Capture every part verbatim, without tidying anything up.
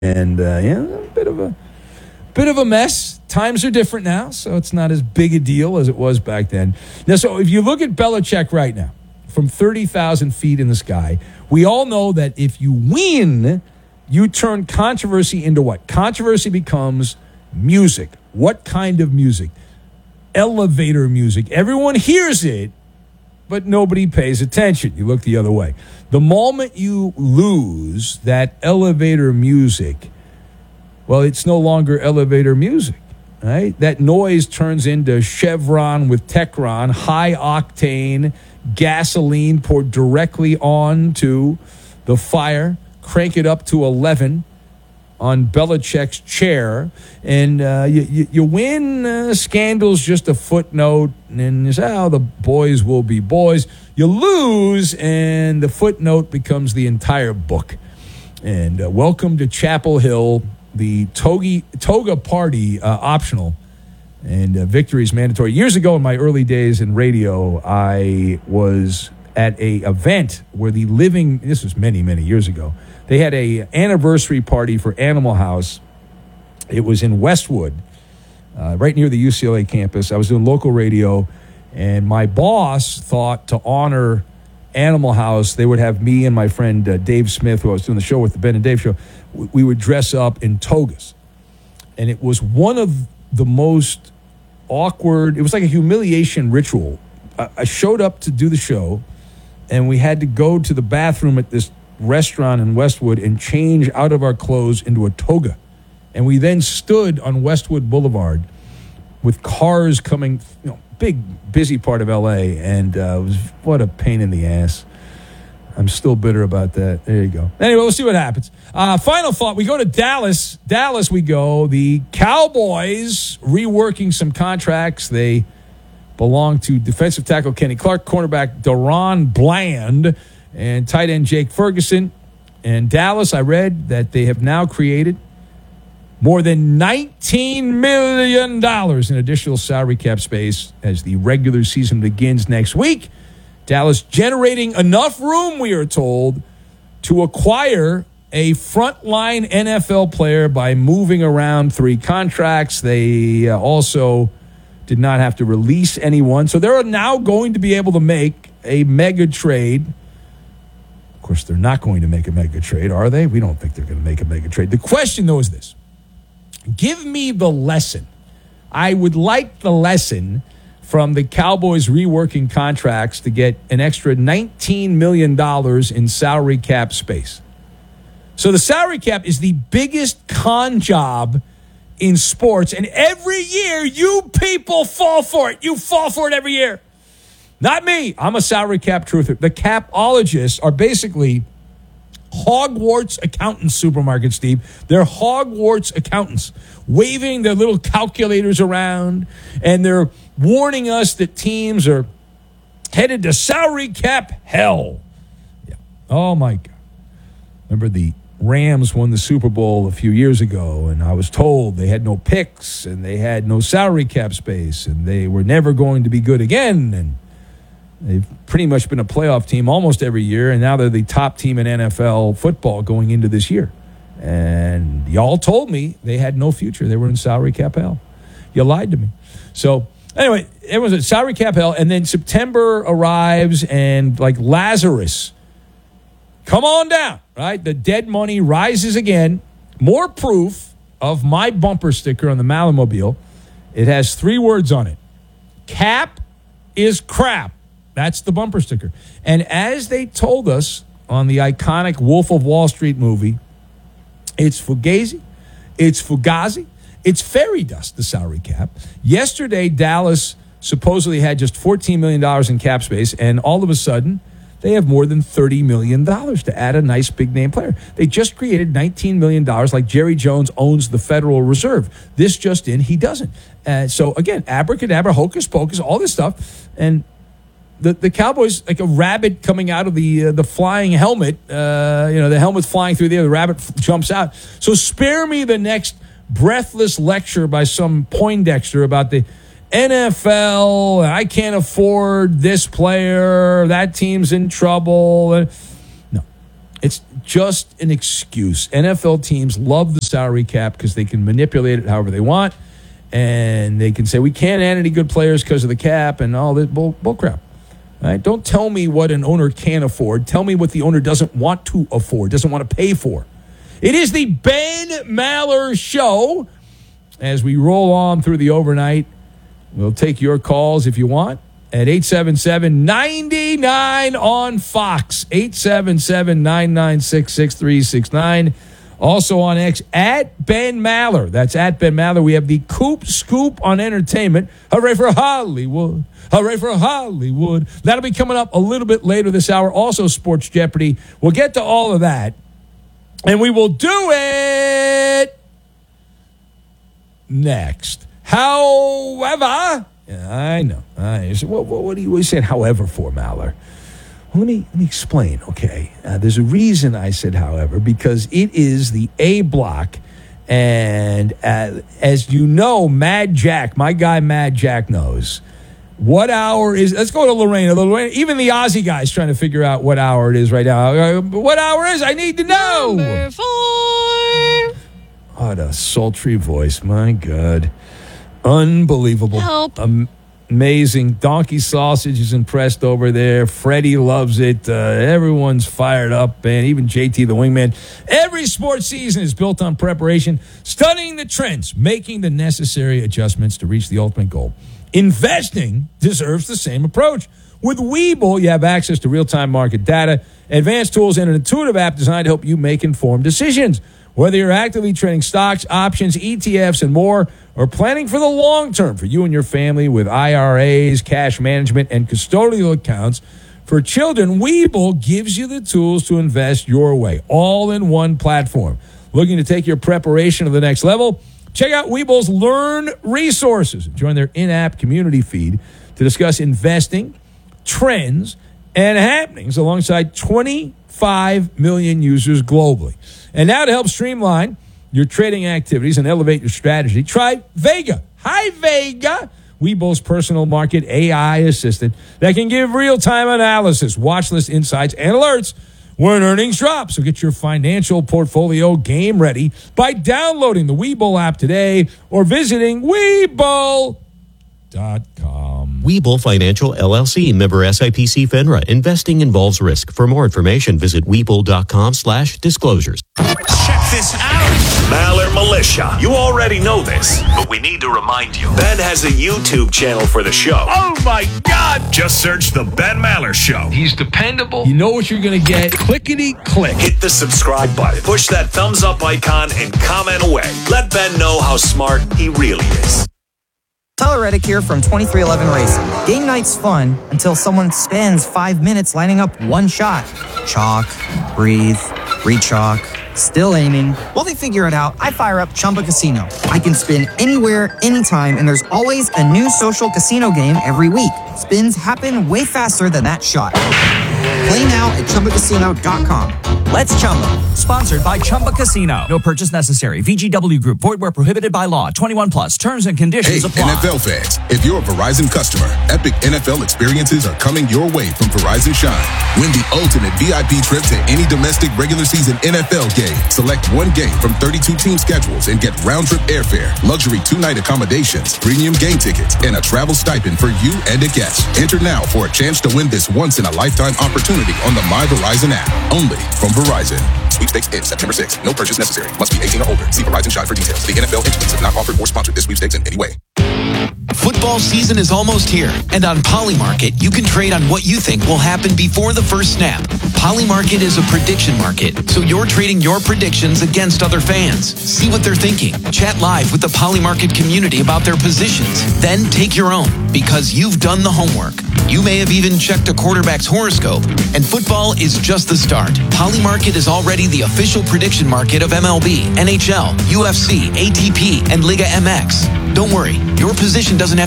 And, uh, yeah, a bit of a bit of a mess. Times are different now, so it's not as big a deal as it was back then. Now, so if you look at Belichick right now, from thirty thousand feet in the sky, we all know that if you win, you turn controversy into what? Controversy becomes music. What kind of music? Elevator music. Everyone hears it, but nobody pays attention. You look the other way. The moment you lose that elevator music, well, it's no longer elevator music, right? That noise turns into Chevron with Techron, high octane gasoline poured directly onto the fire. Crank it up to eleven on Belichick's chair, and uh, you, you, you win. Uh, scandal's just a footnote, and you say, oh, the boys will be boys. You lose, and the footnote becomes the entire book. And uh, welcome to Chapel Hill, the toga, toga party uh, optional, and uh, victory is mandatory. Years ago, in my early days in radio, I was at a event where the living, this was many, many years ago, they had a anniversary party for Animal House. It was in Westwood, uh, right near the U C L A campus. I was doing local radio, and my boss thought to honor Animal House, they would have me and my friend uh, Dave Smith, who I was doing the show with, the Ben and Dave show. We would dress up in togas. And it was one of the most awkward, it was like a humiliation ritual. I, I showed up to do the show, and we had to go to the bathroom at this restaurant in Westwood and change out of our clothes into a toga. And we then stood on Westwood Boulevard with cars coming, you know, big, busy part of L A, and uh, it was what a pain in the ass. I'm still bitter about that. There you go. Anyway, we'll see what happens. Uh, final thought, we go to Dallas. Dallas we go. The Cowboys reworking some contracts. They belong to defensive tackle Kenny Clark, cornerback Deron Bland, and tight end Jake Ferguson. And Dallas, I read that they have now created more than nineteen million dollars in additional salary cap space as the regular season begins next week. Dallas generating enough room, we are told, to acquire a frontline N F L player by moving around three contracts. They uh, also did not have to release anyone. So they're now going to be able to make a mega trade. Of course, they're not going to make a mega trade, are they? We don't think they're going to make a mega trade. The question, though, is this. Give me the lesson. I would like the lesson from the Cowboys reworking contracts to get an extra nineteen million dollars in salary cap space. So the salary cap is the biggest con job in sports, and every year you people fall for it. You fall for it every year. Not me. I'm a salary cap truther. The capologists are basically Hogwarts accountants, supermarket, Steve. They're Hogwarts accountants, waving their little calculators around, and they're warning us that teams are headed to salary cap hell. Yeah. Oh, my God. Remember the Rams won the Super Bowl a few years ago, and I was told they had no picks, and they had no salary cap space, and they were never going to be good again, and they've pretty much been a playoff team almost every year, and now they're the top team in N F L football going into this year. And y'all told me they had no future. They were in salary cap hell. You lied to me. So anyway, it was a salary cap hell, and then September arrives, and like Lazarus, come on down, right? The dead money rises again. More proof of my bumper sticker on the Malamobile. It has three words on it. Cap is crap. That's the bumper sticker. And as they told us on the iconic Wolf of Wall Street movie, it's Fugazi, it's Fugazi, it's fairy dust, the salary cap. Yesterday, Dallas supposedly had just fourteen million dollars in cap space, and all of a sudden, they have more than thirty million dollars to add a nice big-name player. They just created nineteen million dollars, like Jerry Jones owns the Federal Reserve. This just in, he doesn't. Uh, so, again, abracadabra, hocus pocus, all this stuff, and The the Cowboys, like a rabbit coming out of the uh, the flying helmet, uh, you know, the helmet's flying through the air, the rabbit f- jumps out. So spare me the next breathless lecture by some Poindexter about the N F L, I can't afford this player, that team's in trouble. No, it's just an excuse. N F L teams love the salary cap because they can manipulate it however they want, and they can say, we can't add any good players because of the cap and all this bull, bull crap. All right? Don't tell me what an owner can afford. Tell me what the owner doesn't want to afford, doesn't want to pay for. It is the Ben Maller Show. As we roll on through the overnight, we'll take your calls if you want at eight seven seven, nine nine on Fox, eight seven seven, nine nine six, six three six nine. Also on X, at Ben Maller. That's at Ben Maller. We have the Coop Scoop on entertainment. Hooray for Hollywood. Hooray for Hollywood. That'll be coming up a little bit later this hour. Also Sports Jeopardy. We'll get to all of that. And we will do it next. However, yeah, I know. I said, what, what, what are you saying, however, for, Maller? Well, let me let me explain, okay? Uh, there's a reason I said however, because it is the A block. And uh, as you know, Mad Jack, my guy Mad Jack knows. What hour is, let's go to Lorena. Lorena. Even the Aussie guy's trying to figure out what hour it is right now. Uh, what hour is? I need to know. Number four. What a sultry voice. My God. Unbelievable. Help. Um, amazing. Donkey Sausage is impressed over there. Freddie loves it. Uh, everyone's fired up. And even J T, the wingman. Every sports season is built on preparation, studying the trends, making the necessary adjustments to reach the ultimate goal. Investing deserves the same approach. With Webull, you have access to real-time market data, advanced tools, and an intuitive app designed to help you make informed decisions. Whether you're actively trading stocks, options, E T Fs, and more, or planning for the long term for you and your family with I R As, cash management, and custodial accounts, for children, Webull gives you the tools to invest your way, all in one platform. Looking to take your preparation to the next level? Check out Webull's Learn resources. Join their in-app community feed to discuss investing, trends, and happenings alongside twenty-five million users globally. And now to help streamline your trading activities and elevate your strategy, try Vega. Hi, Vega. Webull's personal market A I assistant that can give real-time analysis, watch list insights, and alerts when earnings drop. So get your financial portfolio game ready by downloading the Webull app today or visiting Webull dot com. Webull Financial, L L C, member S I P C FINRA. Investing involves risk. For more information, visit Webull.com slash disclosures. Check this out. Maller Militia. You already know this, but we need to remind you. Ben has a YouTube channel for the show. Oh, my God. Just search The Ben Maller Show. He's dependable. You know what you're going to get. Clickety click. Hit the subscribe button. Push that thumbs up icon and comment away. Let Ben know how smart he really is. Tyler Reddick here from twenty-three eleven Racing. Game night's fun until someone spends five minutes lining up one shot. Chalk, breathe, re-chalk, still aiming. While they figure it out, I fire up Chumba Casino. I can spin anywhere, anytime, and there's always a new social casino game every week. Spins happen way faster than that shot. Play now at Chumba Casino dot com. Let's Chumba. Sponsored by Chumba Casino. No purchase necessary. V G W Group. Void where prohibited by law. twenty-one plus. Terms and conditions Hey, apply. N F L fans, if you're a Verizon customer, epic N F L experiences are coming your way from Verizon Shine. Win the ultimate V I P trip to any domestic regular season N F L game. Select one game from thirty-two team schedules and get round-trip airfare, luxury two-night accommodations, premium game tickets, and a travel stipend for you and a guest. Enter now for a chance to win this once-in-a-lifetime opportunity on the My Verizon app. Only from Verizon. Sweepstakes ends September sixth. No purchase necessary. Must be eighteen or older. See Verizon Shine for details. The N F L entities have not offered or sponsored this sweepstakes in any way. Football season is almost here, and on Polymarket, you can trade on what you think will happen before the first snap. Polymarket is a prediction market, so you're trading your predictions against other fans. See what they're thinking. Chat live with the Polymarket community about their positions. Then take your own, because you've done the homework. You may have even checked a quarterback's horoscope, and football is just the start. Polymarket is already the official prediction market of M L B, N H L, U F C, A T P, and Liga M X. Don't worry, your position doesn't have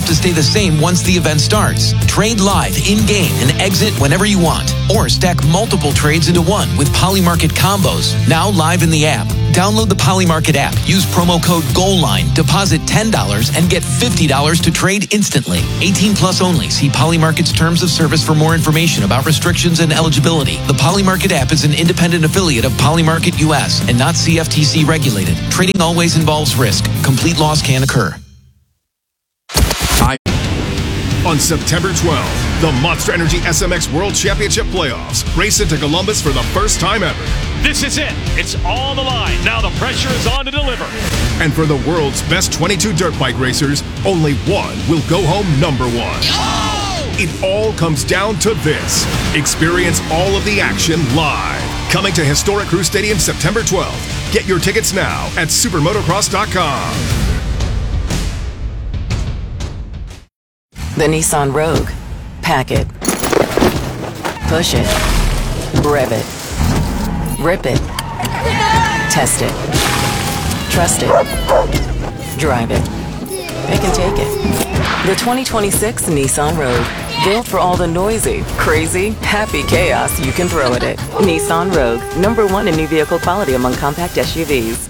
have to stay the same once the event starts. Trade live in-game and exit whenever you want. Or stack multiple trades into one with Polymarket Combos, now live in the app. Download the Polymarket app, use promo code GOALLINE, deposit ten dollars, and get fifty dollars to trade instantly. eighteen plus only. See Polymarket's terms of service for more information about restrictions and eligibility. The Polymarket app is an independent affiliate of Polymarket U S and not C F T C regulated. Trading always involves risk. Complete loss can occur. I- On September twelfth, the Monster Energy S M X World Championship Playoffs race into Columbus for the first time ever. This is it. It's on the line. Now the pressure is on to deliver. And for the world's best twenty-two dirt bike racers, only one will go home number one. Oh! It all comes down to this. Experience all of the action live. Coming to historic Crew Stadium September twelfth. Get your tickets now at supermotocross dot com. The Nissan Rogue. Pack it. Push it. Rev it. Rip it. Test it. Trust it. Drive it. Pick and take it. The twenty twenty-six Nissan Rogue. Built for all the noisy, crazy, happy chaos you can throw at it. Nissan Rogue. Number one in new vehicle quality among compact S U Vs.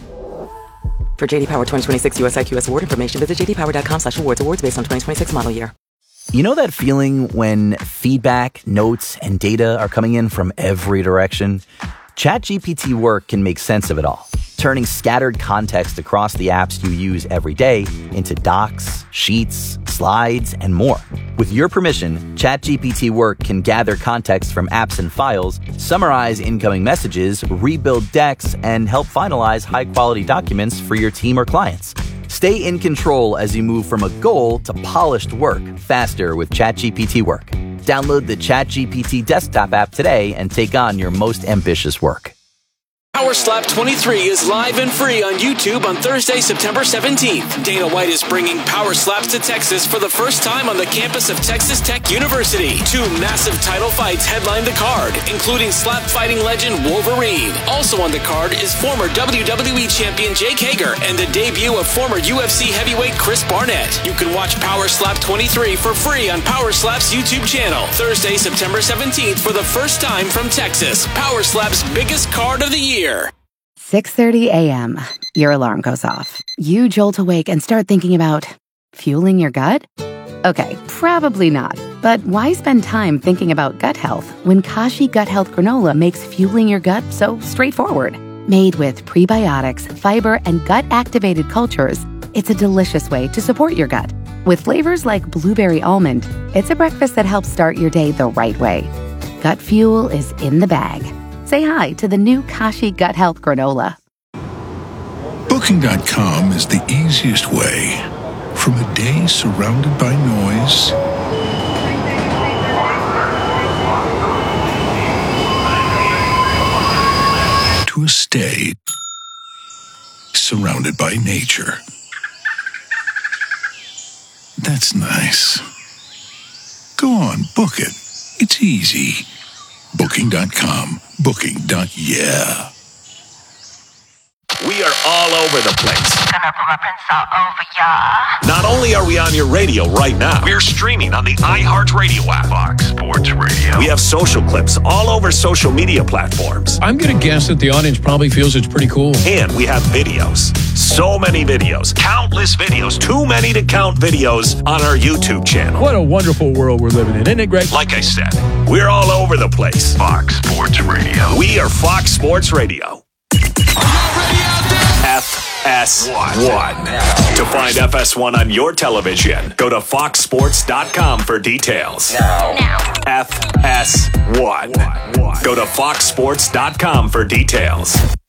For J D Power twenty twenty-six U S I Q S award information, visit j d power dot com slash awards. Awards based on twenty twenty-six model year. You know that feeling when feedback, notes, and data are coming in from every direction? ChatGPT Work can make sense of it all, turning scattered context across the apps you use every day into docs, sheets, slides, and more. With your permission, ChatGPT Work can gather context from apps and files, summarize incoming messages, rebuild decks, and help finalize high-quality documents for your team or clients. Stay in control as you move from a goal to polished work faster with ChatGPT Work. Download the ChatGPT desktop app today and take on your most ambitious work. Power Slap twenty-three is live and free on YouTube on Thursday, September seventeenth. Dana White is bringing Power Slaps to Texas for the first time on the campus of Texas Tech University. Two massive title fights headline the card, including slap fighting legend Wolverine. Also on the card is former W W E champion Jake Hager and the debut of former U F C heavyweight Chris Barnett. You can watch Power Slap twenty-three for free on Power Slap's YouTube channel. Thursday, September seventeenth for the first time from Texas. Power Slap's biggest card of the year. six thirty a.m. Your alarm goes off. You jolt awake and start thinking about fueling your gut? Okay, probably not. But why spend time thinking about gut health when Kashi Gut Health Granola makes fueling your gut so straightforward? Made with prebiotics, fiber, and gut-activated cultures, it's a delicious way to support your gut. With flavors like blueberry almond, it's a breakfast that helps start your day the right way. Gut fuel is in the bag. Say hi to the new Kashi Gut Health Granola. Booking dot com is the easiest way from a day surrounded by noise to a stay surrounded by nature. That's nice. Go on, book it. It's easy. Booking dot com. Booking. Yeah. We are all over the place. Not only are we on your radio right now, we're streaming on the iHeartRadio app. Fox Sports Radio. We have social clips all over social media platforms. I'm going to guess that the audience probably feels it's pretty cool. And we have videos. So many videos. Countless videos. Too many to count videos on our YouTube channel. What a wonderful world we're living in, isn't it, Greg? Like I said, we're all over the place. Fox Sports Radio. We are Fox Sports Radio. F S one. To find F S one on your television, go to fox sports dot com for details. Now. F S one. Go to fox sports dot com for details.